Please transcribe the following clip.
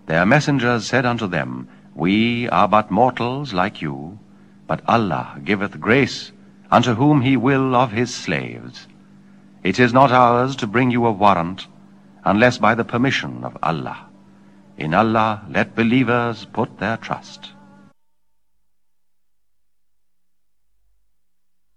Their messengers said unto them, We are but mortals like you, but Allah giveth grace unto whom he will of his slaves. It is not ours to bring you a warrant, unless by the permission of Allah. In Allah let believers put their trust.